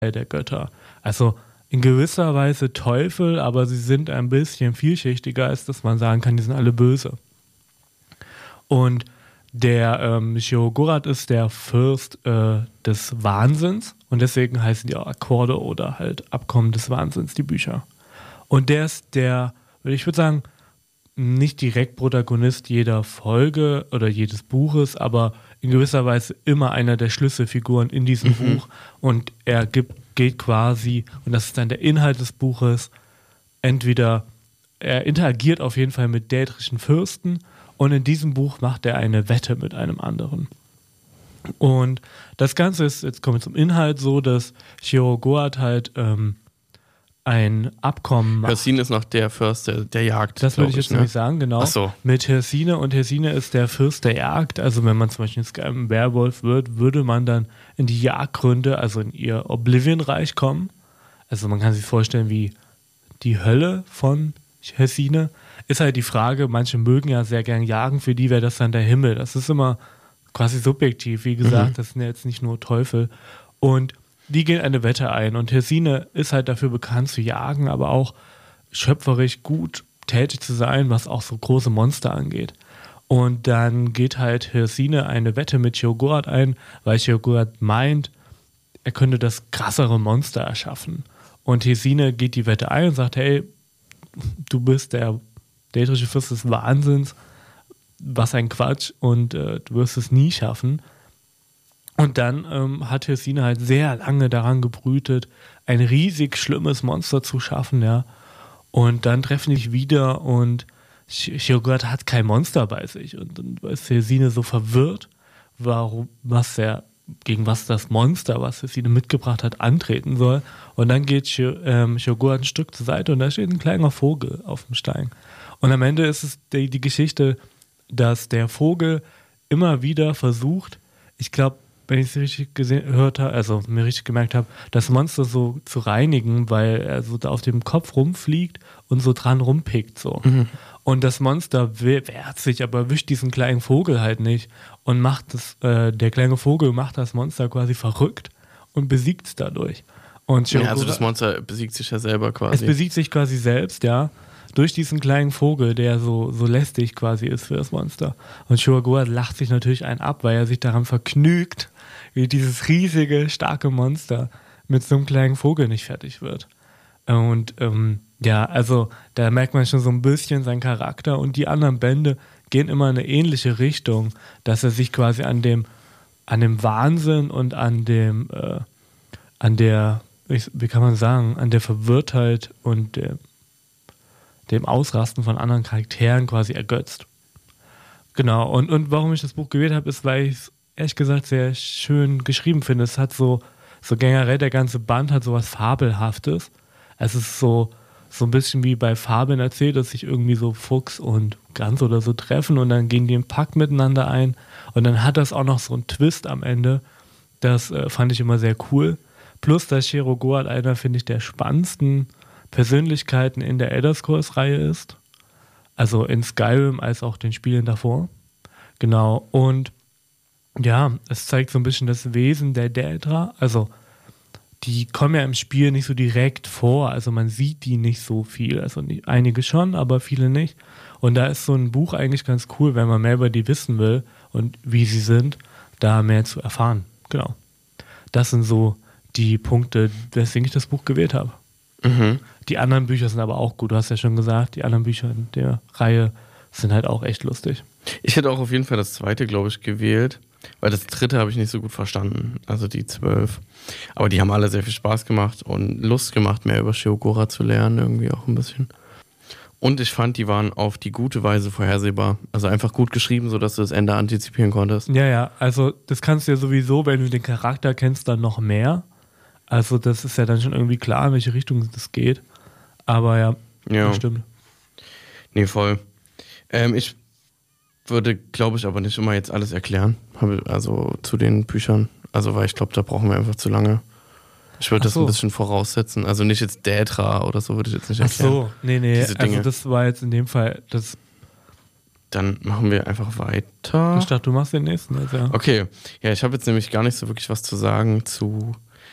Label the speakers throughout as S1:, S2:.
S1: der Götter. Also in gewisser Weise Teufel, aber sie sind ein bisschen vielschichtiger, als dass man sagen kann, die sind alle böse. Und der Sheogorath ist der Fürst des Wahnsinns und deswegen heißen die auch Akkorde oder halt Abkommen des Wahnsinns, die Bücher. Und der ist ich würde sagen, nicht direkt Protagonist jeder Folge oder jedes Buches, aber in gewisser Weise immer einer der Schlüsselfiguren in diesem Buch. Und er geht quasi, und das ist dann der Inhalt des Buches, entweder er interagiert auf jeden Fall mit dädrischen Fürsten und in diesem Buch macht er eine Wette mit einem anderen. Und das Ganze ist, jetzt kommen wir zum Inhalt, so, dass Sheogorath halt ein Abkommen macht.
S2: Hersine ist noch der Fürst der Jagd.
S1: Das würde ich jetzt nämlich sagen, genau.
S2: Ach so.
S1: Mit Hersine, und Hersine ist der Fürst der Jagd. Also wenn man zum Beispiel ein Werwolf wird, würde man dann in die Jagdgründe, also in ihr Oblivion-Reich kommen. Also man kann sich vorstellen, wie die Hölle von Hersine. Ist halt die Frage, manche mögen ja sehr gern jagen, für die wäre das dann der Himmel. Das ist immer quasi subjektiv, wie gesagt, das sind ja jetzt nicht nur Teufel. Und die gehen eine Wette ein und Hersine ist halt dafür bekannt zu jagen, aber auch schöpferisch gut tätig zu sein, was auch so große Monster angeht. Und dann geht halt Hersine eine Wette mit Sheogorath ein, weil Sheogorath meint, er könnte das krassere Monster erschaffen. Und Hersine geht die Wette ein und sagt, hey, du bist der dädrische Fürst des Wahnsinns, was ein Quatsch, und du wirst es nie schaffen. Und dann hat Hersine halt sehr lange daran gebrütet, ein riesig schlimmes Monster zu schaffen, ja. Und dann treffen die sich wieder und Sheogorath hat kein Monster bei sich. Und dann ist Hersine so verwirrt, gegen was das Monster, was Hersine mitgebracht hat, antreten soll. Und dann geht Sheogorath ein Stück zur Seite und da steht ein kleiner Vogel auf dem Stein. Und am Ende ist es die Geschichte, dass der Vogel immer wieder versucht, ich glaube, wenn ich es richtig gehört habe, also mir richtig gemerkt habe, das Monster so zu reinigen, weil er so da auf dem Kopf rumfliegt und so dran rumpickt. So. Und das Monster wehrt sich, aber erwischt diesen kleinen Vogel halt nicht und der kleine Vogel macht das Monster quasi verrückt und besiegt es dadurch. Und
S2: also das Monster besiegt sich ja selber quasi.
S1: Es besiegt sich quasi selbst, ja, durch diesen kleinen Vogel, der so lästig quasi ist für das Monster. Und Sheogorath lacht sich natürlich einen ab, weil er sich daran vergnügt, wie dieses riesige, starke Monster mit so einem kleinen Vogel nicht fertig wird. Und ja, also da merkt man schon so ein bisschen seinen Charakter, und die anderen Bände gehen immer in eine ähnliche Richtung, dass er sich quasi an dem Wahnsinn und an der, wie kann man sagen, an der Verwirrtheit und dem Ausrasten von anderen Charakteren quasi ergötzt. Genau, und warum ich das Buch gewählt habe, ist, weil ich es ehrlich gesagt sehr schön geschrieben finde. Es hat so generell, der ganze Band hat so was Fabelhaftes. Es ist so ein bisschen wie bei Fabeln erzählt, dass sich irgendwie so Fuchs und Gans oder so treffen und dann gehen die einen Pakt miteinander ein und dann hat das auch noch so einen Twist am Ende. Das fand ich immer sehr cool. Plus, dass Sheogorath einer, finde ich, der spannendsten Persönlichkeiten in der Elder Scrolls-Reihe ist. Also in Skyrim als auch den Spielen davor. Genau. Und ja, es zeigt so ein bisschen das Wesen der Daedra. Also die kommen ja im Spiel nicht so direkt vor. Also man sieht die nicht so viel. Also einige schon, aber viele nicht. Und da ist so ein Buch eigentlich ganz cool, wenn man mehr über die wissen will und wie sie sind, da mehr zu erfahren. Genau. Das sind so die Punkte, weswegen ich das Buch gewählt habe. Die anderen Bücher sind aber auch gut. Du hast ja schon gesagt, die anderen Bücher in der Reihe sind halt auch echt lustig.
S2: Ich hätte auch auf jeden Fall das zweite, glaube ich, gewählt, weil das dritte habe ich nicht so gut verstanden. Also die 12. Aber die haben alle sehr viel Spaß gemacht und Lust gemacht, mehr über Sheogorath zu lernen, irgendwie auch ein bisschen. Und ich fand, die waren auf die gute Weise vorhersehbar. Also einfach gut geschrieben, sodass du das Ende antizipieren konntest.
S1: Ja, also das kannst du ja sowieso, wenn du den Charakter kennst, dann noch mehr. Also das ist ja dann schon irgendwie klar, in welche Richtung das geht. Aber ja. Das stimmt.
S2: Nee, voll. Ich würde, glaube ich, aber nicht immer jetzt alles erklären. Also zu den Büchern. Also weil ich glaube, da brauchen wir einfach zu lange. Ich würde das ein bisschen voraussetzen. Also nicht jetzt Daedra oder so würde ich jetzt nicht erklären.
S1: Ach so, nee. Also das war jetzt in dem Fall das.
S2: Dann machen wir einfach weiter.
S1: Ich dachte, du machst den nächsten. Also.
S2: Okay. Ja, ich habe jetzt nämlich gar nicht so wirklich was zu sagen zu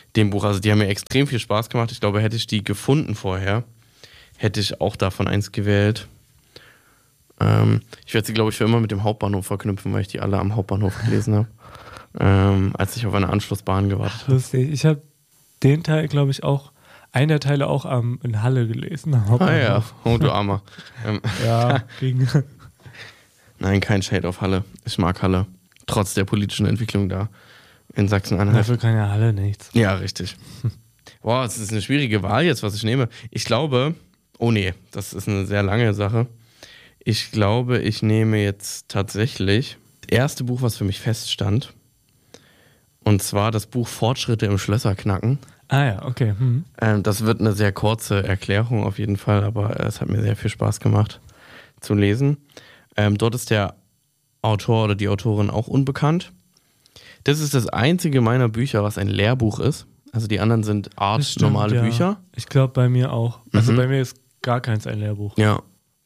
S2: dem Buch. Also die haben mir extrem viel Spaß gemacht. Ich glaube, hätte ich die gefunden vorher, hätte ich auch davon eins gewählt. Ich werde sie, glaube ich, für immer mit dem Hauptbahnhof verknüpfen, weil ich die alle am Hauptbahnhof gelesen habe, als ich auf eine Anschlussbahn gewartet habe.
S1: Lustig. Ich habe den Teil, glaube ich, auch, einen der Teile auch in Halle gelesen.
S2: Ja, oh du Armer.
S1: Ja, ging.
S2: Nein, kein Shade auf Halle. Ich mag Halle. Trotz der politischen Entwicklung da in Sachsen-Anhalt.
S1: Dafür kann ja Halle nichts.
S2: Ja, richtig. Boah, es ist eine schwierige Wahl jetzt, was ich nehme. Ich glaube, oh nee, das ist eine sehr lange Sache. Ich glaube, ich nehme jetzt tatsächlich das erste Buch, was für mich feststand. Und zwar das Buch Fortschritte im Schlösserknacken.
S1: Ah ja, okay.
S2: Das wird eine sehr kurze Erklärung auf jeden Fall, aber es hat mir sehr viel Spaß gemacht zu lesen. Dort ist der Autor oder die Autorin auch unbekannt. Das ist das einzige meiner Bücher, was ein Lehrbuch ist. Also die anderen sind normale Bücher.
S1: Ich glaube bei mir auch. Also bei mir ist gar keins ein Lehrbuch.
S2: Ja.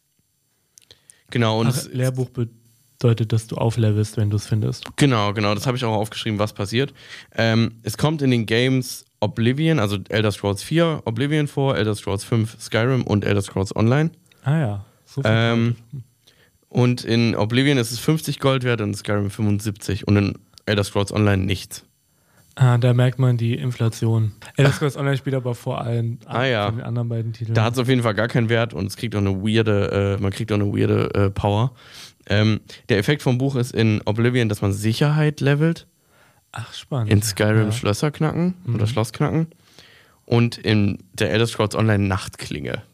S2: Genau. Und
S1: Lehrbuch bedeutet, dass du auflevelst, wenn du es findest.
S2: Genau. Das habe ich auch aufgeschrieben, was passiert. Es kommt in den Games Oblivion, also Elder Scrolls 4 Oblivion vor, Elder Scrolls 5 Skyrim und Elder Scrolls Online.
S1: Ah ja, so viel.
S2: Und in Oblivion ist es 50 Gold wert und in Skyrim 75 und in Elder Scrolls Online nichts.
S1: Ah, da merkt man die Inflation. Elder Scrolls Online spielt aber vor allem von den anderen beiden Titeln.
S2: Da hat es auf jeden Fall gar keinen Wert und es kriegt auch eine weirde Power. Der Effekt vom Buch ist in Oblivion, dass man Sicherheit levelt.
S1: Ach, spannend.
S2: In Skyrim Schlösser knacken oder Schloss knacken. Und in der Elder Scrolls Online Nachtklinge.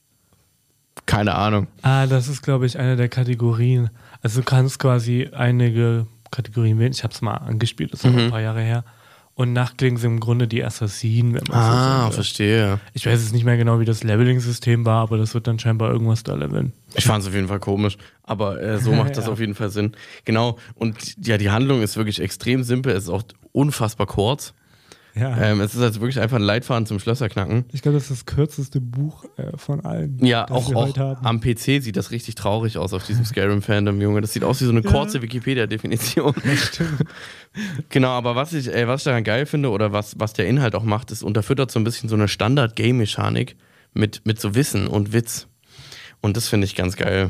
S2: Keine Ahnung.
S1: Ah, das ist, glaube ich, eine der Kategorien. Also du kannst quasi einige Kategorien wählen. Ich habe es mal angespielt, das ist ein paar Jahre her. Und Nachtklingen sind im Grunde die Assassinen, wenn man so sagt.
S2: Verstehe.
S1: Ich weiß jetzt nicht mehr genau, wie das Leveling-System war, aber das wird dann scheinbar irgendwas da leveln.
S2: Ich fand es auf jeden Fall komisch, aber so macht das auf jeden Fall Sinn. Genau, und ja, die Handlung ist wirklich extrem simpel, es ist auch unfassbar kurz.
S1: Ja.
S2: Es ist also wirklich einfach ein Leitfaden zum Schlösserknacken.
S1: Ich glaube, das ist das kürzeste Buch von allen.
S2: Ja, auch am PC sieht das richtig traurig aus auf diesem Skyrim-Fandom, Junge. Das sieht aus wie so eine kurze Wikipedia-Definition.
S1: Stimmt.
S2: Genau, aber was ich daran geil finde oder was der Inhalt auch macht, ist unterfüttert so ein bisschen so eine Standard-Game-Mechanik mit so Wissen und Witz. Und das finde ich ganz geil.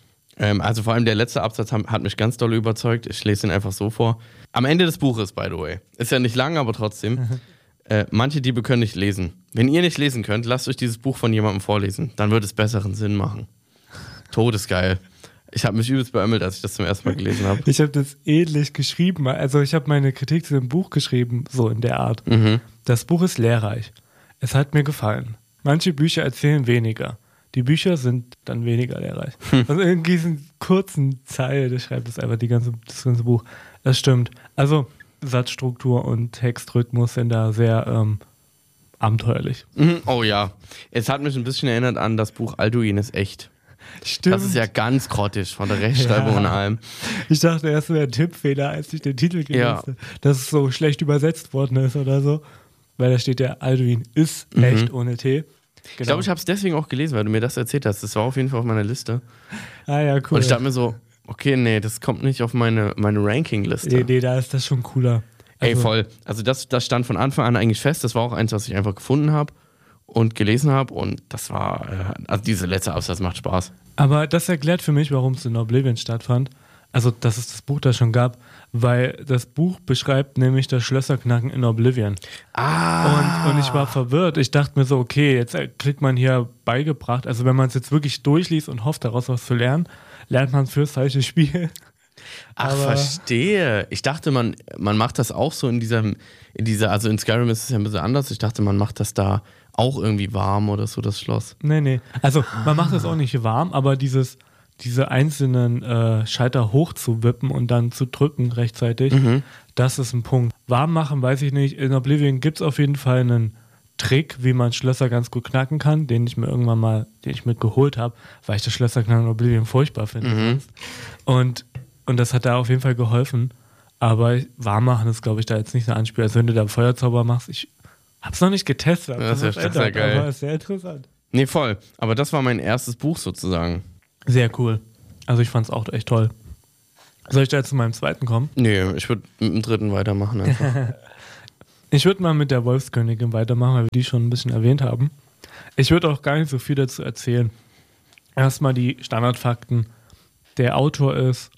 S2: Also vor allem der letzte Absatz hat mich ganz doll überzeugt. Ich lese ihn einfach so vor. Am Ende des Buches, by the way. Ist ja nicht lang, aber trotzdem. Manche Diebe können nicht lesen. Wenn ihr nicht lesen könnt, lasst euch dieses Buch von jemandem vorlesen. Dann wird es besseren Sinn machen. Todesgeil. Ich habe mich übelst beömmelt, als ich das zum ersten Mal gelesen habe.
S1: Ich habe das ähnlich geschrieben. Also ich habe meine Kritik zu dem Buch geschrieben, so in der Art. Das Buch ist lehrreich. Es hat mir gefallen. Manche Bücher erzählen weniger. Die Bücher sind dann weniger lehrreich. Also in diesen kurzen Zeilen, das schreibt es einfach das ganze Buch. Das stimmt. Also Satzstruktur und Textrhythmus sind da sehr abenteuerlich.
S2: Oh ja. Es hat mich ein bisschen erinnert an das Buch Alduin ist echt.
S1: Stimmt.
S2: Das ist ja ganz grottig von der Rechtschreibung und allem.
S1: Ich dachte erst, wäre ein Tippfehler, als ich den Titel gelesen habe, dass es so schlecht übersetzt worden ist oder so. Weil da steht ja, Alduin ist echt ohne T. Genau.
S2: Ich glaube, ich habe es deswegen auch gelesen, weil du mir das erzählt hast. Das war auf jeden Fall auf meiner Liste.
S1: Ah ja, cool.
S2: Und ich dachte mir so, okay, nee, das kommt nicht auf meine Ranking-Liste.
S1: Nee, da ist das schon cooler.
S2: Ey, voll. Also das stand von Anfang an eigentlich fest. Das war auch eins, was ich einfach gefunden habe und gelesen habe. Und das war, also diese letzte Absatz macht Spaß.
S1: Aber das erklärt für mich, warum es in Oblivion stattfand. Also, dass es das Buch da schon gab, weil das Buch beschreibt nämlich das Schlösserknacken in Oblivion. Und ich war verwirrt. Ich dachte mir so, okay, jetzt kriegt man hier beigebracht, also wenn man es jetzt wirklich durchliest und hofft, daraus was zu lernen, lernt man fürs falsche Spiel.
S2: Ach, verstehe. Ich dachte, man macht das auch so in dieser, also in Skyrim ist es ja ein bisschen anders. Ich dachte, man macht das da auch irgendwie warm oder so, das Schloss.
S1: Nee. Also, man macht das auch nicht warm, aber diese einzelnen Schalter hochzuwippen und dann zu drücken rechtzeitig, das ist ein Punkt. Warm machen, weiß ich nicht. In Oblivion gibt es auf jeden Fall einen Trick, wie man Schlösser ganz gut knacken kann, den ich mir geholt habe, weil ich das Schlösserknacken in Oblivion furchtbar finde. Und das hat da auf jeden Fall geholfen. Aber warm machen ist, glaube ich, da jetzt nicht so ein Anspiel. Also wenn du da Feuerzauber machst, ich hab's noch nicht getestet.
S2: Das ist ja sehr geil.
S1: Aber ist sehr interessant.
S2: Nee, voll. Aber das war mein erstes Buch sozusagen.
S1: Sehr cool. Also ich fand's auch echt toll. Soll ich da jetzt zu meinem zweiten kommen?
S2: Nee, ich würde mit dem dritten weitermachen einfach.
S1: Ich würde mal mit der Wolfskönigin weitermachen, weil wir die schon ein bisschen erwähnt haben. Ich würde auch gar nicht so viel dazu erzählen. Erstmal die Standardfakten. Der Autor ist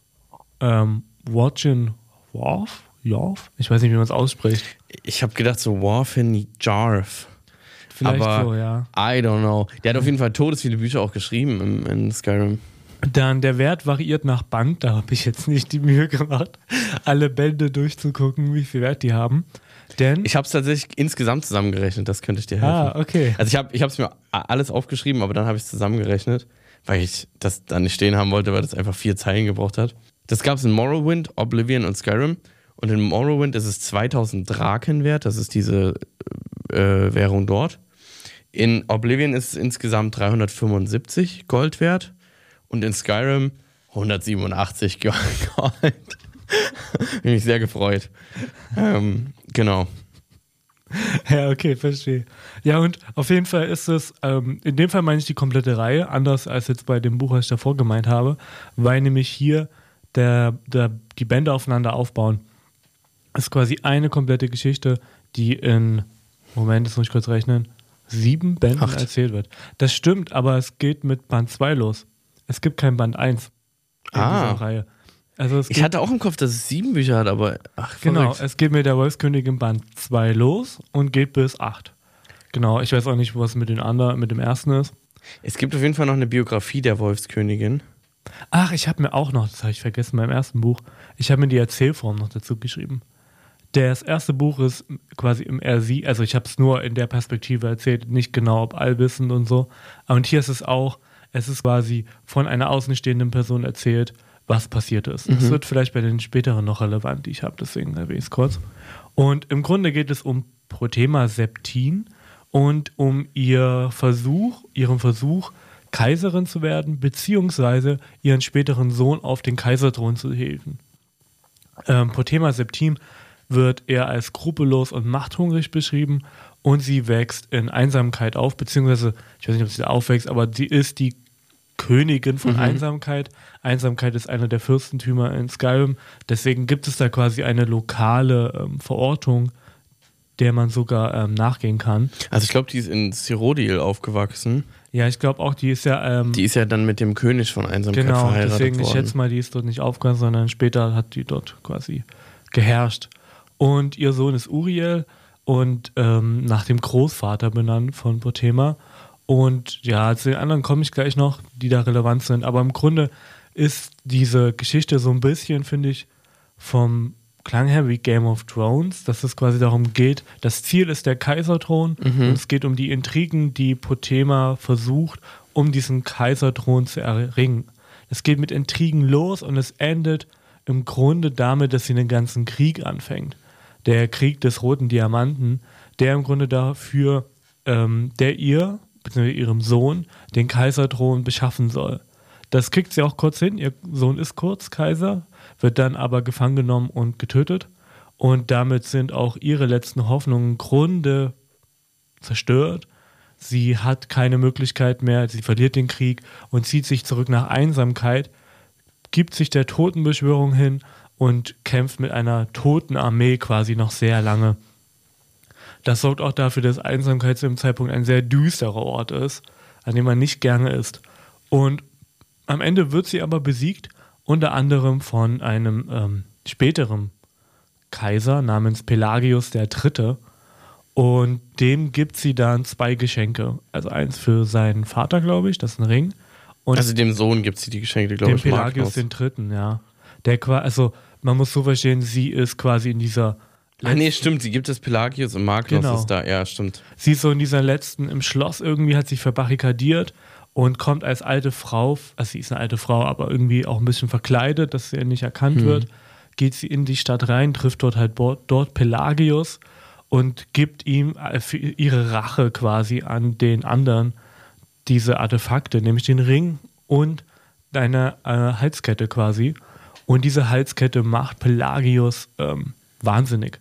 S1: Watchin Worf? Ich weiß nicht, wie man es ausspricht.
S2: Ich habe gedacht, so Worfin Jarf.
S1: Vielleicht
S2: aber
S1: so, ja.
S2: I don't know. Der hat auf jeden Fall todesviele Bücher auch geschrieben in Skyrim.
S1: Dann der Wert variiert nach Band. Da habe ich jetzt nicht die Mühe gemacht, alle Bände durchzugucken, wie viel Wert die haben. Denn
S2: ich habe es tatsächlich insgesamt zusammengerechnet, das könnte ich dir helfen.
S1: Ah, okay.
S2: Also ich habe es mir alles aufgeschrieben, aber dann habe ich es zusammengerechnet, weil ich das dann nicht stehen haben wollte, weil das einfach 4 Zeilen gebraucht hat. Das gab es in Morrowind, Oblivion und Skyrim. Und in Morrowind ist es 2000 Draken wert, das ist diese Währung dort. In Oblivion ist es insgesamt 375 Gold wert und in Skyrim 187 Gold. Bin mich sehr gefreut. Genau.
S1: Ja, okay, verstehe. Ja, und auf jeden Fall ist es, in dem Fall meine ich die komplette Reihe, anders als jetzt bei dem Buch, was ich davor gemeint habe, weil nämlich hier die Bände aufeinander aufbauen. Das ist quasi eine komplette Geschichte, die in, Moment, das muss ich kurz rechnen, 7 Bänden erzählt wird. Das stimmt, aber es geht mit Band 2 los. Es gibt kein Band 1 in dieser Reihe. Also
S2: ich hatte auch im Kopf, dass es 7 Bücher hat, aber
S1: genau, es geht mit der Wolfskönigin Band 2 los und geht bis 8. Genau, ich weiß auch nicht, was mit dem ersten ist.
S2: Es gibt auf jeden Fall noch eine Biografie der Wolfskönigin.
S1: Ach, ich habe mir auch noch, das habe ich vergessen beim ersten Buch, ich habe mir die Erzählform noch dazu geschrieben. Das erste Buch ist quasi im RC, also ich habe es nur in der Perspektive erzählt, nicht genau ob allwissend und so. Und hier ist es auch, es ist quasi von einer außenstehenden Person erzählt, was passiert ist. Das wird vielleicht bei den späteren noch relevant, die ich habe, deswegen erwähne ich es kurz. Und im Grunde geht es um Prothema Septin und um ihren Versuch, Kaiserin zu werden, beziehungsweise ihren späteren Sohn auf den Kaiserthron zu heben. Prothema Septim wird eher als skrupellos und machthungrig beschrieben und sie wächst in Einsamkeit auf, beziehungsweise, ich weiß nicht, ob sie da aufwächst, aber sie ist die Königin von Einsamkeit. Einsamkeit ist einer der Fürstentümer in Skyrim, deswegen gibt es da quasi eine lokale Verortung, der man sogar nachgehen kann.
S2: Also ich glaube, die ist in Cyrodiil aufgewachsen.
S1: Ja, ich glaube auch, die ist ja...
S2: die ist ja dann mit dem König von Einsamkeit verheiratet
S1: deswegen,
S2: worden.
S1: ich schätze mal, die ist dort nicht aufgewachsen, sondern später hat die dort quasi geherrscht. Und ihr Sohn ist Uriel und nach dem Großvater benannt von Prothema. Und ja, zu den anderen komme ich gleich noch, die da relevant sind. Aber im Grunde ist diese Geschichte so ein bisschen, finde ich, vom Klang her wie Game of Thrones, dass es quasi darum geht, das Ziel ist der Kaiserthron und es geht um die Intrigen, die Prothema versucht, um diesen Kaiserthron zu erringen. Es geht mit Intrigen los und es endet im Grunde damit, dass sie einen ganzen Krieg anfängt. Der Krieg des Roten Diamanten, der im Grunde dafür, der ihr, bzw. ihrem Sohn, den Kaiserthron beschaffen soll. Das kriegt sie auch kurz hin. Ihr Sohn ist kurz Kaiser, wird dann aber gefangen genommen und getötet. Und damit sind auch ihre letzten Hoffnungen im Grunde zerstört. Sie hat keine Möglichkeit mehr, sie verliert den Krieg und zieht sich zurück nach Einsamkeit, gibt sich der Totenbeschwörung hin und kämpft mit einer toten Armee quasi noch sehr lange. Das sorgt auch dafür, dass Einsamkeit zu dem Zeitpunkt ein sehr düsterer Ort ist, an dem man nicht gerne ist. Und am Ende wird sie aber besiegt, unter anderem von einem späteren Kaiser namens Pelagius III. Und dem gibt sie dann 2 Geschenke. Also eins für seinen Vater, glaube ich, das ist ein Ring. Und
S2: also dem Sohn gibt sie die Geschenke, glaube ich.
S1: Dem Pelagius III., ja. Also man muss so verstehen, sie ist quasi in dieser...
S2: stimmt, sie gibt es Pelagius und Magnus ist da, ja, stimmt.
S1: Sie ist so in dieser letzten, im Schloss irgendwie, hat sich verbarrikadiert und kommt als alte Frau, also sie ist eine alte Frau, aber irgendwie auch ein bisschen verkleidet, dass sie nicht erkannt wird, geht sie in die Stadt rein, trifft dort halt Pelagius und gibt ihm für ihre Rache quasi an den anderen diese Artefakte, nämlich den Ring und eine Halskette quasi. Und diese Halskette macht Pelagius wahnsinnig.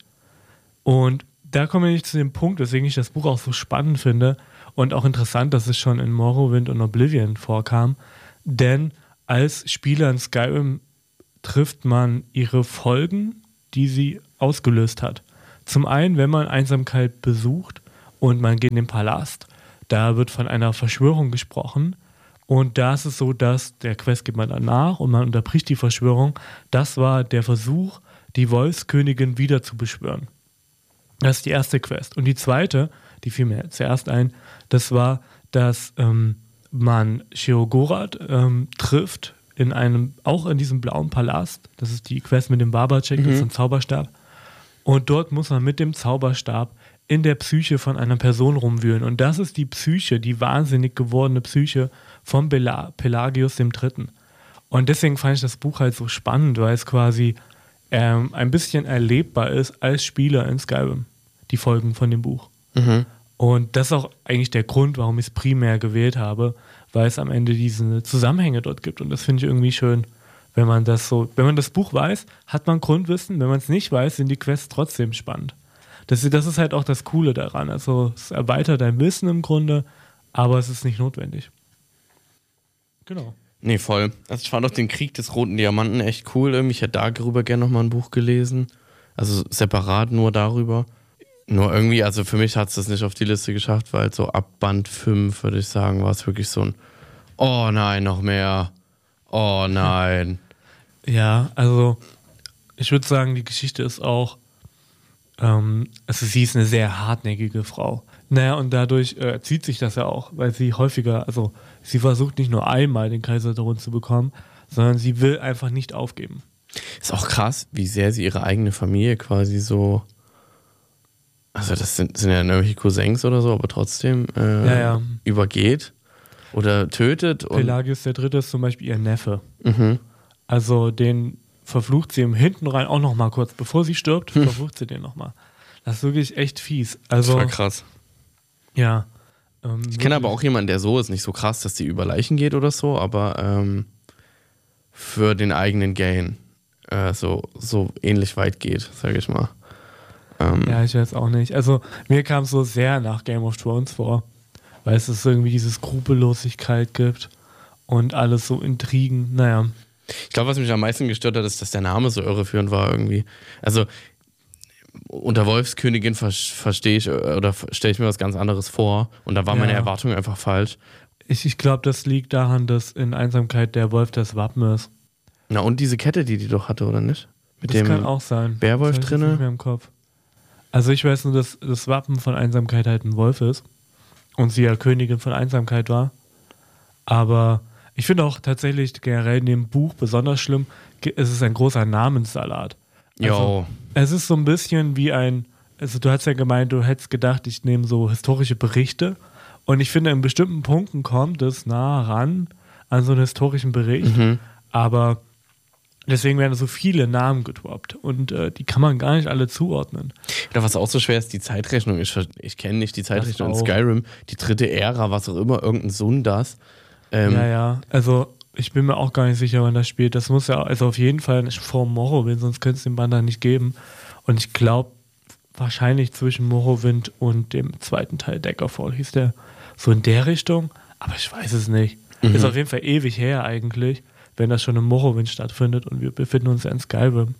S1: Und da komme ich zu dem Punkt, weswegen ich das Buch auch so spannend finde und auch interessant, dass es schon in Morrowind und Oblivion vorkam. Denn als Spieler in Skyrim trifft man ihre Folgen, die sie ausgelöst hat. Zum einen, wenn man Einsamkeit besucht und man geht in den Palast, da wird von einer Verschwörung gesprochen. Und da ist es so, dass der Quest geht man dann nach und man unterbricht die Verschwörung. Das war der Versuch, die Wolfskönigin wieder zu beschwören. Das ist die erste Quest. Und die zweite, die fiel mir zuerst ein, das war, dass man Sheogorath trifft, auch in diesem blauen Palast. Das ist die Quest mit dem Barbacek, das ist ein Zauberstab. Und dort muss man mit dem Zauberstab in der Psyche von einer Person rumwühlen. Und das ist die Psyche, die wahnsinnig gewordene Psyche von Pelagius III. Und deswegen fand ich das Buch halt so spannend, weil es quasi ein bisschen erlebbar ist als Spieler in Skyrim, die Folgen von dem Buch. Und das ist auch eigentlich der Grund, warum ich es primär gewählt habe, weil es am Ende diese Zusammenhänge dort gibt. Und das finde ich irgendwie schön, wenn man das Buch weiß, hat man Grundwissen. Wenn man es nicht weiß, sind die Quests trotzdem spannend. Das ist halt auch das Coole daran. Also es erweitert dein Wissen im Grunde, aber es ist nicht notwendig. Genau.
S2: Nee, voll. Also ich fand auch den Krieg des Roten Diamanten echt cool. Ich hätte darüber gerne nochmal ein Buch gelesen. Also separat nur darüber. Nur irgendwie, also für mich hat es das nicht auf die Liste geschafft, weil so ab Band 5, würde ich sagen, war es wirklich so ein oh nein, noch mehr. Oh nein.
S1: Ja, also ich würde sagen, die Geschichte ist auch, also sie ist eine sehr hartnäckige Frau. Naja, und dadurch zieht sich das ja auch, weil sie häufiger, also sie versucht nicht nur einmal den Kaiserthron zu bekommen, sondern sie will einfach nicht aufgeben.
S2: Ist auch krass, wie sehr sie ihre eigene Familie quasi so, also das sind ja irgendwelche Cousins oder so, aber trotzdem übergeht oder tötet. Und
S1: Pelagius III. Ist zum Beispiel ihr Neffe. Also den verflucht sie im Hinten rein auch noch mal kurz, bevor sie stirbt, verflucht sie den noch mal. Das ist wirklich echt fies. Also,
S2: das war krass.
S1: Ja.
S2: Ich kenne aber auch jemanden, der so ist, nicht so krass, dass sie über Leichen geht oder so, aber für den eigenen Gain so ähnlich weit geht, sage ich mal.
S1: Ja, ich weiß auch nicht. Also mir kam es so sehr nach Game of Thrones vor, weil es irgendwie diese Skrupellosigkeit gibt und alles so Intrigen, naja.
S2: Ich glaube, was mich am meisten gestört hat, ist, dass der Name so irreführend war irgendwie. Also unter Wolfskönigin verstehe ich oder stelle ich mir was ganz anderes vor und da war meine Erwartung einfach falsch.
S1: Ich glaube, das liegt daran, dass in Einsamkeit der Wolf das Wappen ist.
S2: Na und diese Kette, die doch hatte, oder nicht? Mit
S1: das
S2: dem
S1: kann auch sein.
S2: Bärwolf
S1: das
S2: drinne.
S1: Nicht mehr im Kopf. Also ich weiß nur, dass das Wappen von Einsamkeit halt ein Wolf ist und sie ja Königin von Einsamkeit war. Aber ich finde auch tatsächlich generell in dem Buch besonders schlimm, es ist ein großer Namenssalat. Also, es ist so ein bisschen wie also du hast ja gemeint, du hättest gedacht, ich nehme so historische Berichte und ich finde, in bestimmten Punkten kommt es nah ran an so einen historischen Bericht, aber deswegen werden so viele Namen gedroppt und die kann man gar nicht alle zuordnen.
S2: Ja, was auch so schwer ist, die Zeitrechnung. Ich kenne nicht die Zeitrechnung in Skyrim, die dritte Ära, was auch immer, irgendein Sundas.
S1: Ja, also ich bin mir auch gar nicht sicher, wann das spielt. Das muss ja, also auf jeden Fall vor Morrowind, sonst könnte es den Band dann nicht geben. Und ich glaube, wahrscheinlich zwischen Morrowind und dem zweiten Teil Daggerfall hieß der so in der Richtung, aber ich weiß es nicht. Ist auf jeden Fall ewig her eigentlich, wenn das schon in Morrowind stattfindet und wir befinden uns ja in Skyrim.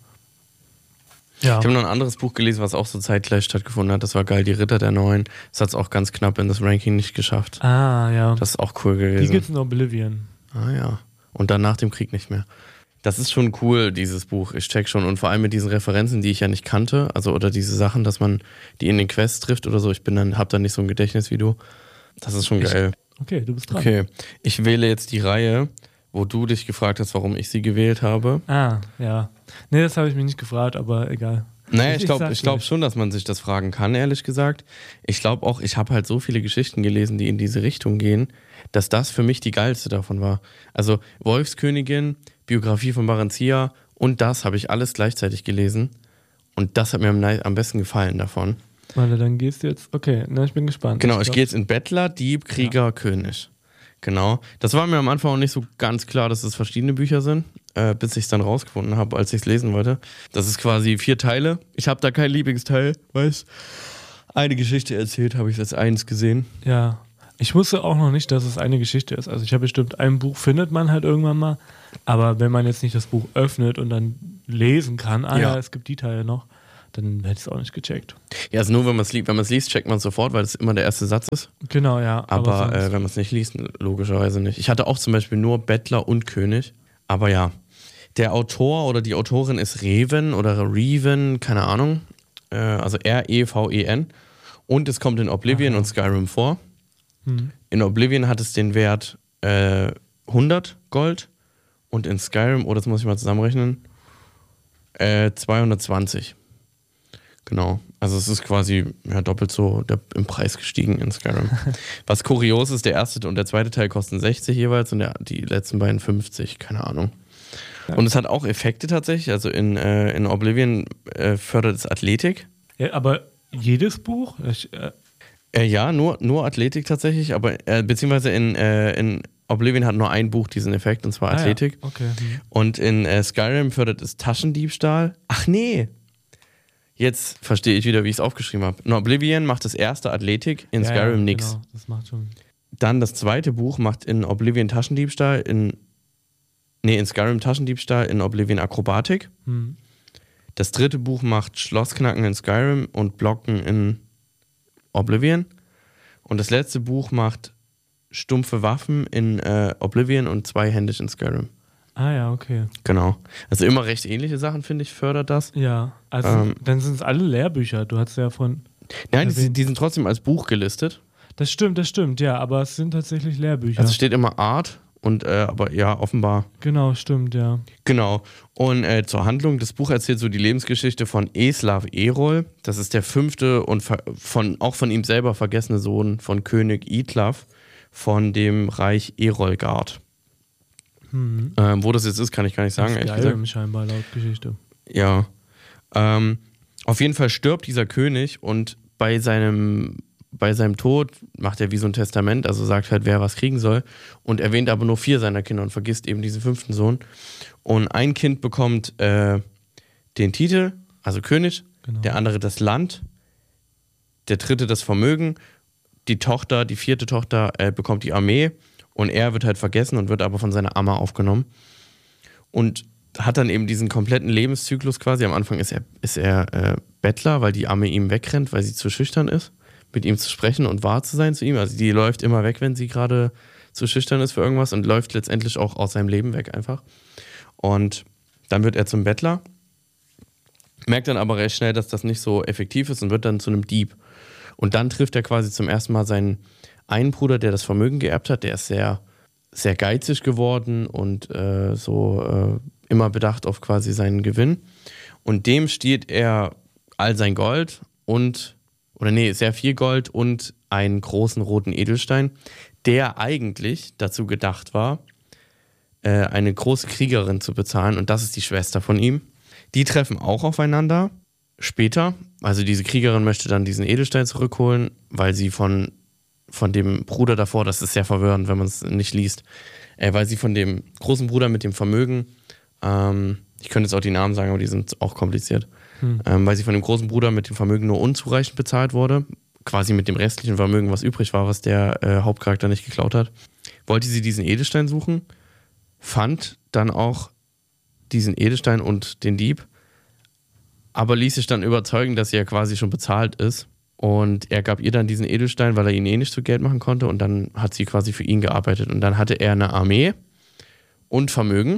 S1: Ja.
S2: Ich habe noch ein anderes Buch gelesen, was auch so zeitgleich stattgefunden hat. Das war geil, Die Ritter der Neuen. Das hat es auch ganz knapp in das Ranking nicht geschafft.
S1: Ah, ja.
S2: Das ist auch cool gewesen.
S1: Die gibt's in Oblivion.
S2: Ah ja. Und dann nach dem Krieg nicht mehr. Das ist schon cool, dieses Buch. Ich check schon. Und vor allem mit diesen Referenzen, die ich ja nicht kannte, also oder diese Sachen, dass man die in den Quests trifft oder so. Hab dann nicht so ein Gedächtnis wie du. Das ist schon geil.
S1: Okay, du bist dran.
S2: Okay, ich wähle jetzt die Reihe, wo du dich gefragt hast, warum ich sie gewählt habe.
S1: Ah, ja. Nee, das habe ich mich nicht gefragt, aber egal.
S2: Naja, ich glaube schon, dass man sich das fragen kann, ehrlich gesagt. Ich glaube auch, ich habe halt so viele Geschichten gelesen, die in diese Richtung gehen, dass das für mich die geilste davon war. Also Wolfskönigin, Biografie von Barenziah und das habe ich alles gleichzeitig gelesen. Und das hat mir am besten gefallen davon.
S1: Warte, dann gehst du jetzt, okay, na, ich bin gespannt.
S2: Genau, ich gehe jetzt in Bettler, Dieb, Krieger, König. Genau. Das war mir am Anfang auch nicht so ganz klar, dass es verschiedene Bücher sind, bis ich es dann rausgefunden habe, als ich es lesen wollte. Das ist quasi 4 Teile. Ich habe da kein Lieblingsteil, weil es eine Geschichte erzählt, habe ich als eins gesehen.
S1: Ja, ich wusste auch noch nicht, dass es eine Geschichte ist. Also ich habe bestimmt, ein Buch findet man halt irgendwann mal, aber wenn man jetzt nicht das Buch öffnet und dann lesen kann, ja, es gibt die Teile noch, dann hätte ich es auch nicht gecheckt.
S2: Ja, also nur wenn man es liest, checkt man es sofort, weil es immer der erste Satz ist.
S1: Genau, ja.
S2: Aber wenn man es nicht liest, logischerweise nicht. Ich hatte auch zum Beispiel nur Bettler und König. Aber ja, der Autor oder die Autorin ist Reven oder Reven, keine Ahnung. Also R-E-V-E-N. Und es kommt in Oblivion und Skyrim vor. In Oblivion hat es den Wert 100 Gold und in Skyrim, das muss ich mal zusammenrechnen, 220. Genau. Also es ist quasi doppelt so im Preis gestiegen in Skyrim. Was kurios ist, der erste und der zweite Teil kosten 60 jeweils und die letzten beiden 50, keine Ahnung. Ja. Und es hat auch Effekte tatsächlich, also in Oblivion fördert es Athletik.
S1: Ja, aber jedes Buch?
S2: Ja, nur Athletik tatsächlich, aber beziehungsweise in Oblivion hat nur ein Buch diesen Effekt, und zwar Athletik.
S1: Ja. Okay.
S2: Und in Skyrim fördert es Taschendiebstahl. Ach nee! Jetzt verstehe ich wieder, wie ich es aufgeschrieben habe. In Oblivion macht das erste Athletik, in Skyrim nichts.
S1: Genau, das macht schon.
S2: Dann das zweite Buch macht in Oblivion Taschendiebstahl, in Skyrim Taschendiebstahl, in Oblivion Akrobatik. Das dritte Buch macht Schlossknacken in Skyrim und Blocken in Oblivion. Und das letzte Buch macht stumpfe Waffen in Oblivion und zweihändig in Skyrim.
S1: Ah ja, okay.
S2: Genau. Also immer recht ähnliche Sachen, finde ich, fördert das.
S1: Ja, also dann sind es alle Lehrbücher. Du hast ja von...
S2: Nein, die sind trotzdem als Buch gelistet.
S1: Das stimmt, ja, aber es sind tatsächlich Lehrbücher.
S2: Also steht immer Art und aber ja, offenbar.
S1: Genau, stimmt, ja.
S2: Genau. Und zur Handlung, das Buch erzählt so die Lebensgeschichte von Eslav Erol. Das ist der 5. und auch von ihm selber vergessene Sohn von König Idlav von dem Reich Erolgard. Wo das jetzt ist, kann ich gar nicht sagen, ehrlich gesagt.
S1: Scheinbar laut Geschichte.
S2: Ja. Auf jeden Fall stirbt dieser König und bei seinem Tod macht er wie so ein Testament, also sagt halt, wer was kriegen soll und erwähnt aber nur 4 seiner Kinder und vergisst eben diesen 5. Sohn. Und ein Kind bekommt den Titel, also König, genau. Der andere das Land, der dritte das Vermögen, die 4. Tochter bekommt die Armee und er wird halt vergessen und wird aber von seiner Amma aufgenommen und hat dann eben diesen kompletten Lebenszyklus quasi. Am Anfang ist er Bettler, weil die Amme ihm wegrennt, weil sie zu schüchtern ist, mit ihm zu sprechen und wahr zu sein zu ihm. Also die läuft immer weg, wenn sie gerade zu schüchtern ist für irgendwas und läuft letztendlich auch aus seinem Leben weg einfach. Und dann wird er zum Bettler, merkt dann aber recht schnell, dass das nicht so effektiv ist und wird dann zu einem Dieb. Und dann trifft er quasi zum ersten Mal seinen einen Bruder, der das Vermögen geerbt hat. Der ist sehr, sehr geizig geworden und immer bedacht auf quasi seinen Gewinn. Und dem stiehlt er all sein Gold sehr viel Gold und einen großen roten Edelstein, der eigentlich dazu gedacht war, eine große Kriegerin zu bezahlen. Und das ist die Schwester von ihm. Die treffen auch aufeinander später. Also diese Kriegerin möchte dann diesen Edelstein zurückholen, weil sie von dem Bruder davor, das ist sehr verwirrend, wenn man es nicht liest, weil sie von dem großen Bruder mit dem Vermögen, ich könnte jetzt auch die Namen sagen, aber die sind auch kompliziert, weil sie von dem großen Bruder mit dem Vermögen nur unzureichend bezahlt wurde, quasi mit dem restlichen Vermögen, was übrig war, was der Hauptcharakter nicht geklaut hat, wollte sie diesen Edelstein suchen, fand dann auch diesen Edelstein und den Dieb, aber ließ sich dann überzeugen, dass sie ja quasi schon bezahlt ist. Und er gab ihr dann diesen Edelstein, weil er ihn nicht zu Geld machen konnte. Und dann hat sie quasi für ihn gearbeitet. Und dann hatte er eine Armee und Vermögen.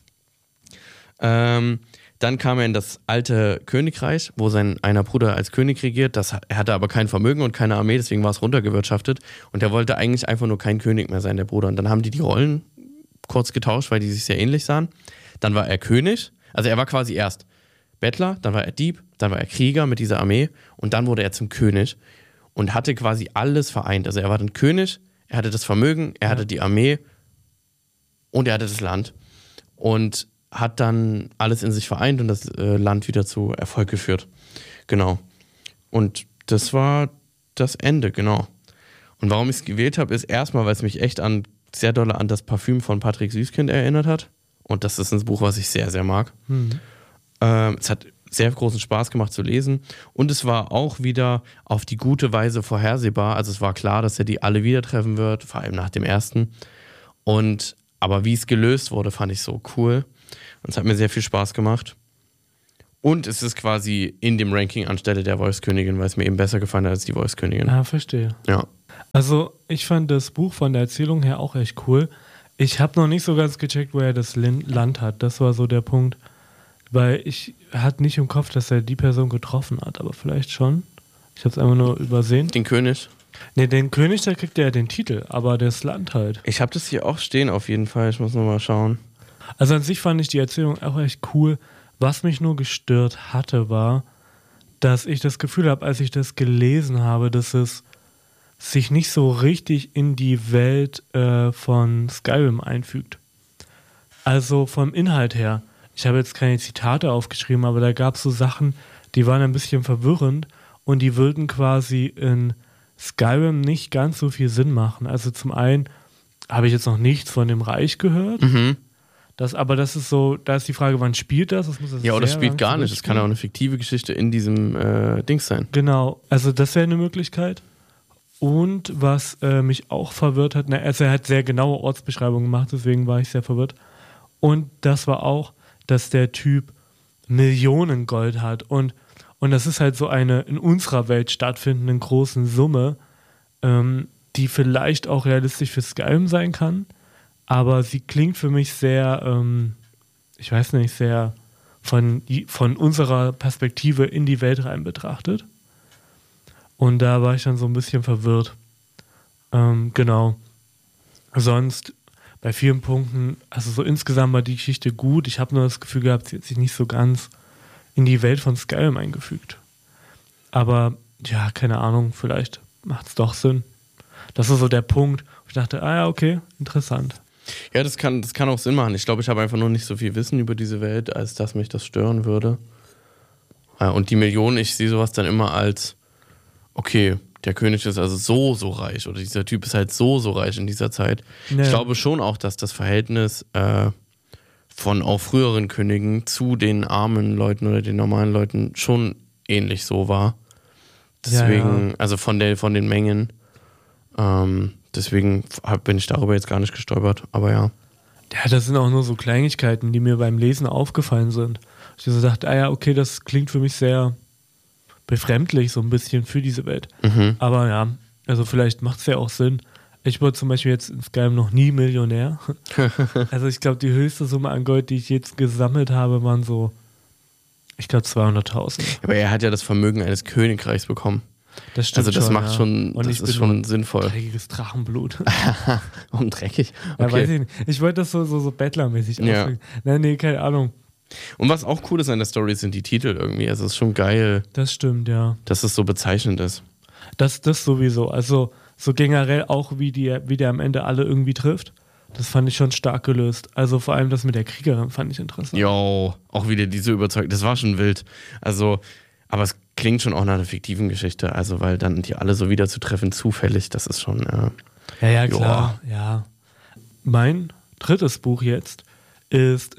S2: Dann kam er in das alte Königreich, wo sein einer Bruder als König regiert. Er hatte aber kein Vermögen und keine Armee, deswegen war es runtergewirtschaftet. Und er wollte eigentlich einfach nur kein König mehr sein, der Bruder. Und dann haben die Rollen kurz getauscht, weil die sich sehr ähnlich sahen. Dann war er König. Also er war quasi erst Bettler, dann war er Dieb, dann war er Krieger mit dieser Armee und dann wurde er zum König und hatte quasi alles vereint. Also er war dann König, er hatte das Vermögen, er hatte die Armee und er hatte das Land und hat dann alles in sich vereint und das Land wieder zu Erfolg geführt. Genau. Und das war das Ende, genau. Und warum ich es gewählt habe, ist erstmal, weil es mich echt sehr doll an das Parfüm von Patrick Süßkind erinnert hat. Und das ist ein Buch, was ich sehr, sehr mag. Es hat sehr großen Spaß gemacht zu lesen und es war auch wieder auf die gute Weise vorhersehbar. Also es war klar, dass er die alle wieder treffen wird, vor allem nach dem ersten. Aber wie es gelöst wurde, fand ich so cool und es hat mir sehr viel Spaß gemacht. Und es ist quasi in dem Ranking anstelle der Wolfskönigin, weil es mir eben besser gefallen hat als die Wolfskönigin.
S1: Ah, verstehe.
S2: Ja.
S1: Also ich fand das Buch von der Erzählung her auch echt cool. Ich habe noch nicht so ganz gecheckt, wo er das Land hat. Das war so der Punkt. Weil ich hatte nicht im Kopf, dass er die Person getroffen hat. Aber vielleicht schon. Ich habe es einfach nur übersehen.
S2: Den König?
S1: Ne, den König, da kriegt er ja den Titel. Aber das Land halt.
S2: Ich habe das hier auch stehen auf jeden Fall. Ich muss nochmal schauen.
S1: Also an sich fand ich die Erzählung auch echt cool. Was mich nur gestört hatte, war, dass ich das Gefühl habe, als ich das gelesen habe, dass es sich nicht so richtig in die Welt von Skyrim einfügt. Also vom Inhalt her. Ich habe jetzt keine Zitate aufgeschrieben, aber da gab es so Sachen, die waren ein bisschen verwirrend und die würden quasi in Skyrim nicht ganz so viel Sinn machen. Also zum einen habe ich jetzt noch nichts von dem Reich gehört. Aber das ist so, da ist die Frage, wann spielt das?
S2: Ja, oder das spielt gar nicht. Das kann ja auch eine fiktive Geschichte in diesem Dings sein.
S1: Genau, also das wäre eine Möglichkeit. Und was mich auch verwirrt hat, also er hat sehr genaue Ortsbeschreibungen gemacht, deswegen war ich sehr verwirrt. Und das war auch, dass der Typ Millionen Gold hat. Und das ist halt so eine in unserer Welt stattfindende große Summe, die vielleicht auch realistisch für Skyrim sein kann. Aber sie klingt für mich sehr, ich weiß nicht, sehr von unserer Perspektive in die Welt rein betrachtet. Und da war ich dann so ein bisschen verwirrt. Genau. Sonst bei vielen Punkten, also so insgesamt war die Geschichte gut. Ich habe nur das Gefühl gehabt, sie hat sich nicht so ganz in die Welt von Skyrim eingefügt. Aber ja, keine Ahnung, vielleicht macht es doch Sinn. Das ist so der Punkt, wo ich dachte, ah ja, okay, interessant.
S2: Ja, das kann auch Sinn machen. Ich glaube, ich habe einfach noch nicht so viel Wissen über diese Welt, als dass mich das stören würde. Und die Millionen, ich sehe sowas dann immer als, okay, der König ist also so reich oder dieser Typ ist halt so reich in dieser Zeit. Ja. Ich glaube schon auch, dass das Verhältnis von auch früheren Königen zu den armen Leuten oder den normalen Leuten schon ähnlich so war. Deswegen, ja. Also von den Mengen. Deswegen bin ich darüber jetzt gar nicht gestolpert, aber ja.
S1: Ja, das sind auch nur so Kleinigkeiten, die mir beim Lesen aufgefallen sind. Ich so dachte, ah ja, okay, das klingt für mich sehr befremdlich, so ein bisschen für diese Welt. Aber ja, also vielleicht macht es ja auch Sinn. Ich wurde zum Beispiel jetzt in Skyrim noch nie Millionär. Also ich glaube, die höchste Summe an Gold, die ich jetzt gesammelt habe, waren so, ich glaube 200.000.
S2: Aber er hat ja das Vermögen eines Königreichs bekommen.
S1: Das stimmt.
S2: Also das
S1: schon,
S2: macht
S1: ja.
S2: schon,
S1: und
S2: das ist schon sinnvoll.
S1: Dreckiges Drachenblut.
S2: Und dreckig? Okay.
S1: Ja, weiß ich nicht. Ich wollte das so bettlermäßig ausdrücken. Nee, keine Ahnung.
S2: Und was auch cool ist an der Story, sind die Titel irgendwie. Also es ist schon geil.
S1: Das stimmt, ja.
S2: Dass es so bezeichnend ist.
S1: Das sowieso. Also so generell auch, wie der am Ende alle irgendwie trifft. Das fand ich schon stark gelöst. Also vor allem das mit der Kriegerin fand ich interessant.
S2: Jo, auch wieder diese Überzeugung. Das war schon wild. Also, aber es klingt schon auch nach einer fiktiven Geschichte. Also, weil dann die alle so wieder zu treffen, zufällig, das ist schon...
S1: Ja, klar. Ja. Mein drittes Buch jetzt ist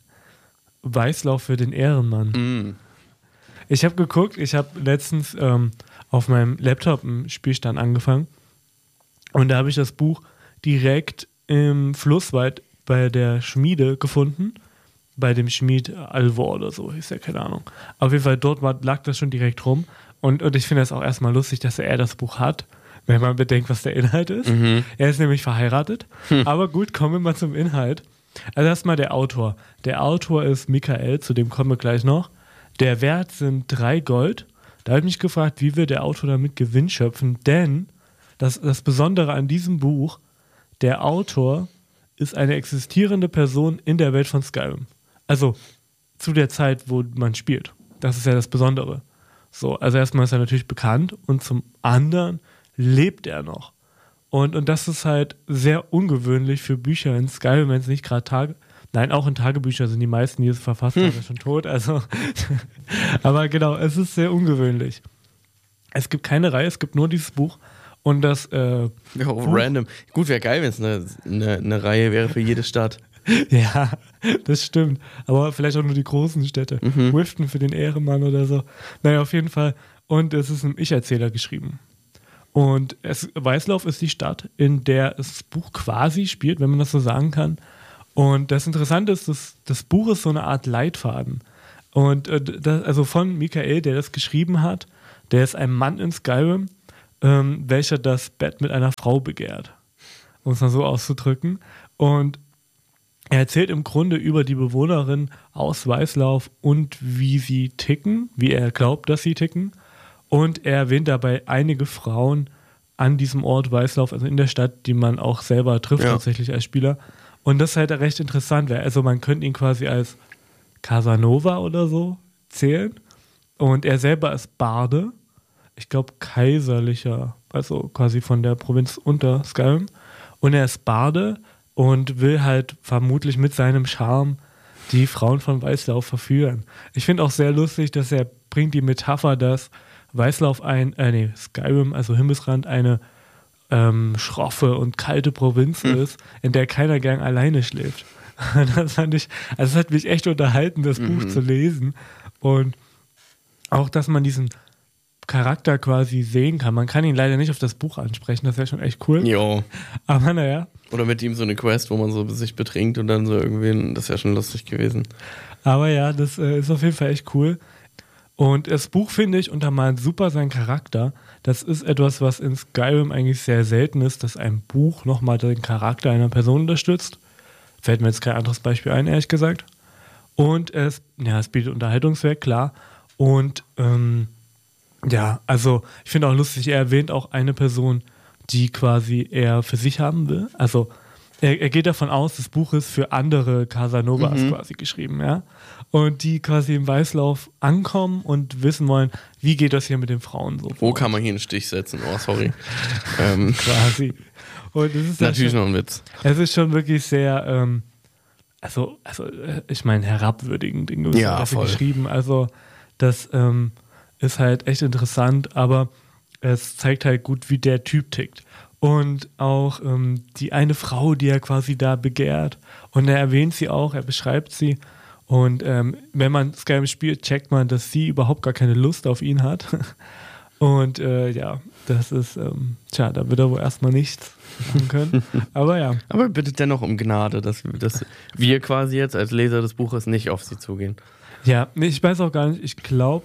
S1: Weißlauf für den Ehrenmann. Ich habe geguckt, ich habe letztens auf meinem Laptop einen Spielstand angefangen und da habe ich das Buch direkt im Flusswald bei der Schmiede gefunden, bei dem Schmied Alvor oder so, ist ja keine Ahnung. Auf jeden Fall, dort lag das schon direkt rum und ich finde das auch erstmal lustig, dass er das Buch hat, wenn man bedenkt, was der Inhalt ist. Er ist nämlich verheiratet, aber gut, kommen wir mal zum Inhalt. Also erstmal der Autor. Der Autor ist Michael, zu dem kommen wir gleich noch. Der Wert sind 3 Gold. Da habe ich mich gefragt, wie will der Autor damit Gewinn schöpfen, denn das Besondere an diesem Buch, der Autor ist eine existierende Person in der Welt von Skyrim. Also zu der Zeit, wo man spielt. Das ist ja das Besondere. So, also erstmal ist er natürlich bekannt und zum anderen lebt er noch. Und das ist halt sehr ungewöhnlich für Bücher in Skyrim, wenn es nicht gerade auch in Tagebüchern sind die meisten, die es verfasst haben, schon tot. Also, aber genau, es ist sehr ungewöhnlich. Es gibt keine Reihe, es gibt nur dieses Buch. Und das
S2: random. Gut, wäre geil, wenn es eine Reihe wäre für jede Stadt.
S1: Ja, das stimmt. Aber vielleicht auch nur die großen Städte. Riften für den Ehrenmann oder so. Naja, auf jeden Fall. Und es ist ein Ich-Erzähler geschrieben. Und Weißlauf ist die Stadt, in der das Buch quasi spielt, wenn man das so sagen kann. Und das Interessante ist, das Buch ist so eine Art Leitfaden. Und also von Michael, der das geschrieben hat, der ist ein Mann in Skyrim, welcher das Bett mit einer Frau begehrt. Um es mal so auszudrücken. Und er erzählt im Grunde über die Bewohnerin aus Weißlauf und wie sie ticken, wie er glaubt, dass sie ticken. Und er erwähnt dabei einige Frauen an diesem Ort Weißlauf, also in der Stadt, die man auch selber trifft, tatsächlich als Spieler. Und das ist halt recht interessant, weil also man könnte ihn quasi als Casanova oder so zählen. Und er selber ist Barde. Ich glaube kaiserlicher, also quasi von der Provinz unter Skyrim. Und er ist Barde und will halt vermutlich mit seinem Charme die Frauen von Weißlauf verführen. Ich finde auch sehr lustig, dass er bringt die Metapher, dass Weißlauf Skyrim, also Himmelsrand, eine schroffe und kalte Provinz ist, in der keiner gern alleine schläft. Das fand ich, also es hat mich echt unterhalten, das Buch zu lesen. Und auch, dass man diesen Charakter quasi sehen kann. Man kann ihn leider nicht auf das Buch ansprechen, das wäre schon echt cool.
S2: Jo.
S1: Aber naja.
S2: Oder mit ihm so eine Quest, wo man so sich betrinkt und dann so irgendwie, das wäre schon lustig gewesen.
S1: Aber ja, das ist auf jeden Fall echt cool. Und das Buch, finde ich, untermalt super seinen Charakter. Das ist etwas, was in Skyrim eigentlich sehr selten ist, dass ein Buch nochmal den Charakter einer Person unterstützt. Fällt mir jetzt kein anderes Beispiel ein, ehrlich gesagt. Und es bietet Unterhaltungswert, klar. Und also ich finde auch lustig, er erwähnt auch eine Person, die quasi er für sich haben will. Also er geht davon aus, das Buch ist für andere Casanovas quasi geschrieben, ja. Und die quasi im Weißlauf ankommen und wissen wollen, wie geht das hier mit den Frauen so.
S2: Wo kann man hier einen Stich setzen? Oh, sorry.
S1: Quasi. Und es ist
S2: natürlich noch ein Witz.
S1: Es ist schon wirklich sehr, ich meine, herabwürdigend in gewisser Weise geschrieben. Also das ist halt echt interessant, aber es zeigt halt gut, wie der Typ tickt. Und auch die eine Frau, die er quasi da begehrt. Und er erwähnt sie auch, er beschreibt sie. Und wenn man Skyrim spielt, checkt man, dass sie überhaupt gar keine Lust auf ihn hat. Und das ist, da wird er wohl erstmal nichts machen können. Aber ja.
S2: Aber er bittet dennoch um Gnade, dass wir quasi jetzt als Leser des Buches nicht auf sie zugehen.
S1: Ja, ich weiß auch gar nicht, ich glaube,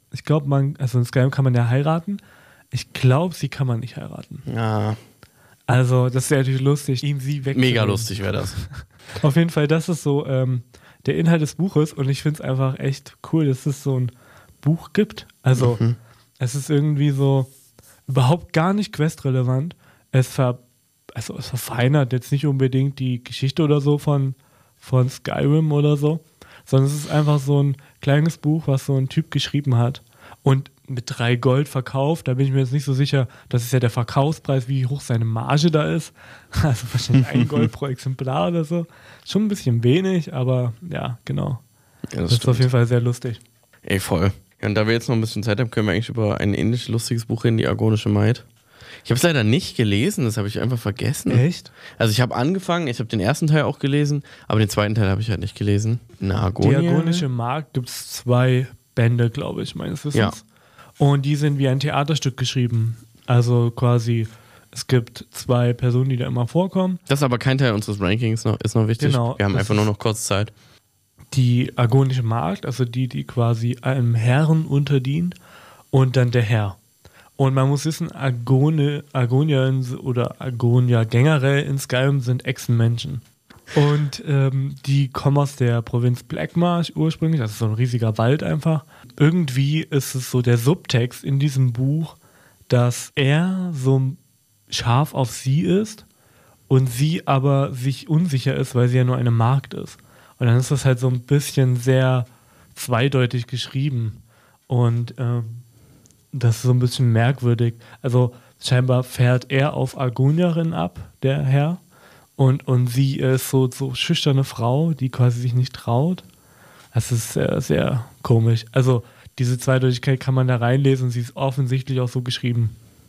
S1: also in Skyrim kann man ja heiraten. Ich glaube, sie kann man nicht heiraten.
S2: Ja.
S1: Also, das wäre natürlich lustig, ihm sie wegzunehmen.
S2: Mega lustig wäre das.
S1: Auf jeden Fall, das ist so der Inhalt des Buches und ich finde es einfach echt cool, dass es so ein Buch gibt. Also, es ist irgendwie so überhaupt gar nicht questrelevant. Es verfeinert jetzt nicht unbedingt die Geschichte oder so von Skyrim oder so, sondern es ist einfach so ein kleines Buch, was so ein Typ geschrieben hat und mit 3 Gold verkauft. Da bin ich mir jetzt nicht so sicher, das ist ja der Verkaufspreis, wie hoch seine Marge da ist. Also wahrscheinlich 1 Gold pro Exemplar oder so. Schon ein bisschen wenig, aber ja, genau. Ja, das ist auf jeden Fall sehr lustig.
S2: Ey, voll. Ja, und da wir jetzt noch ein bisschen Zeit haben, können wir eigentlich über ein ähnlich lustiges Buch reden, die Argonische Maid. Ich habe es leider nicht gelesen, das habe ich einfach vergessen.
S1: Echt?
S2: Also ich habe angefangen, ich habe den ersten Teil auch gelesen, aber den zweiten Teil habe ich halt nicht gelesen.
S1: Die Argonische Maid gibt es 2 Bände, glaube ich, meines Wissens.
S2: Ja.
S1: Und die sind wie ein Theaterstück geschrieben. Also quasi, es gibt 2 Personen, die da immer vorkommen.
S2: Das ist aber kein Teil unseres Rankings, ist noch wichtig.
S1: Genau.
S2: Wir haben einfach nur noch kurz Zeit.
S1: Die Argonische Magd, also die quasi einem Herren unterdient und dann der Herr. Und man muss wissen, Argonier oder Argonier generell in Skyrim sind Echsenmenschen. Und die kommen aus der Provinz Blackmarsh ursprünglich, das ist so ein riesiger Wald einfach. Irgendwie ist es so der Subtext in diesem Buch, dass er so scharf auf sie ist und sie aber sich unsicher ist, weil sie ja nur eine Magd ist. Und dann ist das halt so ein bisschen sehr zweideutig geschrieben. Und das ist so ein bisschen merkwürdig. Also scheinbar fährt er auf Argonierin ab, der Herr. Und sie ist so schüchterne Frau, die quasi sich nicht traut. Das ist sehr, sehr komisch. Also diese Zweideutigkeit kann man da reinlesen und sie ist offensichtlich auch so geschrieben.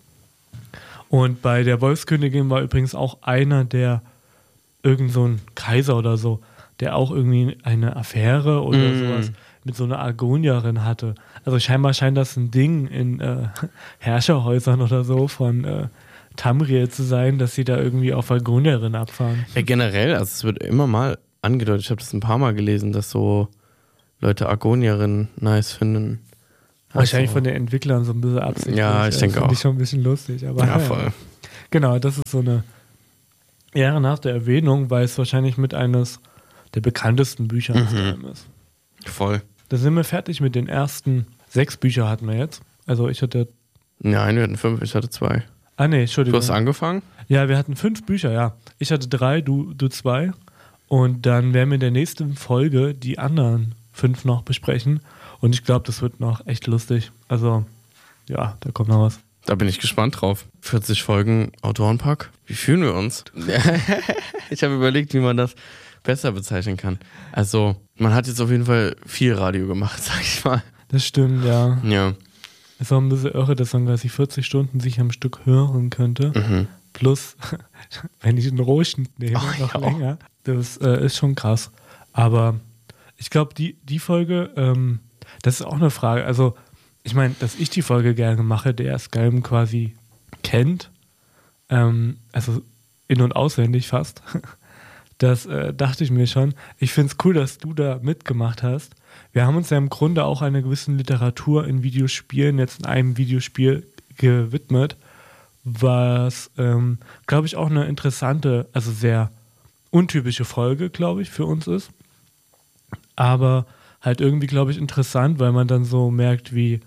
S1: Und bei der Wolfskönigin war übrigens auch einer, der irgend so ein Kaiser oder so, der auch irgendwie eine Affäre oder sowas mit so einer Argonierin hatte. Also scheinbar scheint das ein Ding in Herrscherhäusern oder so von Tamriel zu sein, dass sie da irgendwie auf Argonierin abfahren.
S2: Ja, generell, also es wird immer mal angedeutet, ich habe das ein paar Mal gelesen, dass so Leute Argonierin nice finden.
S1: Wahrscheinlich von den Entwicklern so ein bisschen absichtlich.
S2: Ja, ich denke auch.
S1: Finde ich schon ein bisschen lustig. Aber
S2: ja, voll.
S1: Genau, das ist so eine ehrenhafte Erwähnung, weil es wahrscheinlich mit eines der bekanntesten Bücher des Skyrim ist.
S2: Voll.
S1: Da sind wir fertig mit den ersten 6 Bücher hatten wir jetzt. Also ich hatte...
S2: Nein, wir hatten 5, ich hatte 2.
S1: Ah nee, Entschuldigung.
S2: Du hast angefangen?
S1: Ja, wir hatten 5 Bücher, ja. Ich hatte 3, du 2. Und dann werden wir in der nächsten Folge die anderen 5 noch besprechen. Und ich glaube, das wird noch echt lustig. Also, ja, da kommt noch was.
S2: Da bin ich gespannt drauf. 40 Folgen Autorenpack. Wie fühlen wir uns? Ich habe überlegt, wie man das besser bezeichnen kann. Also, man hat jetzt auf jeden Fall viel Radio gemacht, sag ich mal.
S1: Das stimmt, ja.
S2: Ja.
S1: Ist auch ein bisschen irre, dass man quasi 40 Stunden sich am Stück hören könnte. Plus, wenn ich einen Rohschnitt nehme, noch länger. Das ist schon krass. Aber ich glaube, die Folge, das ist auch eine Frage. Also, ich meine, dass ich die Folge gerne mache, der Skyrim quasi kennt, also in- und auswendig fast, das dachte ich mir schon. Ich finde es cool, dass du da mitgemacht hast. Wir haben uns ja im Grunde auch einer gewissen Literatur in Videospielen, jetzt in einem Videospiel gewidmet, was, glaube ich, auch eine interessante, also sehr untypische Folge, glaube ich, für uns ist. Aber halt irgendwie, glaube ich, interessant, weil man dann so merkt, wie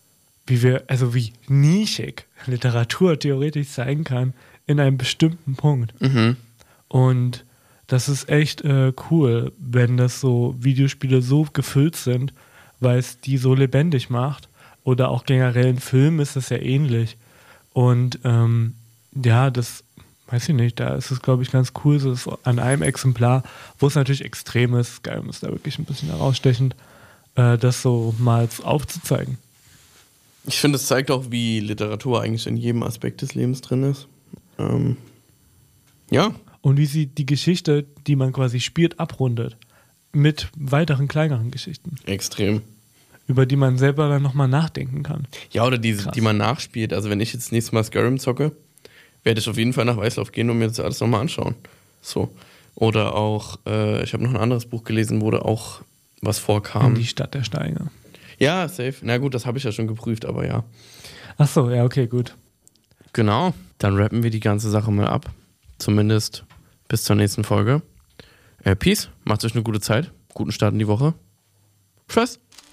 S1: nischig Literatur theoretisch sein kann in einem bestimmten Punkt. Und das ist echt cool, wenn das so Videospiele so gefüllt sind, weil es die so lebendig macht. Oder auch generell in Filmen ist das ja ähnlich. Und ja, das weiß ich nicht, da ist es, glaube ich, ganz cool, so dass an einem Exemplar, wo es natürlich extrem ist, Skyrim ist da wirklich ein bisschen herausstechend, das so mal aufzuzeigen.
S2: Ich finde, es zeigt auch, wie Literatur eigentlich in jedem Aspekt des Lebens drin ist. Ja.
S1: Und wie sie die Geschichte, die man quasi spielt, abrundet. Mit weiteren, kleineren Geschichten.
S2: Extrem.
S1: Über die man selber dann nochmal nachdenken kann.
S2: Ja, oder die man nachspielt. Also wenn ich jetzt nächstes Mal Skyrim zocke, werde ich auf jeden Fall nach Weißlauf gehen und mir das alles nochmal anschauen. So. Oder auch, ich habe noch ein anderes Buch gelesen, wo da auch was vorkam.
S1: In die Stadt der Steine.
S2: Ja, safe. Na gut, das habe ich ja schon geprüft, aber ja.
S1: Ach so, ja, okay, gut.
S2: Genau, dann rappen wir die ganze Sache mal ab. Zumindest bis zur nächsten Folge. Peace, macht euch eine gute Zeit. Guten Start in die Woche. Tschüss.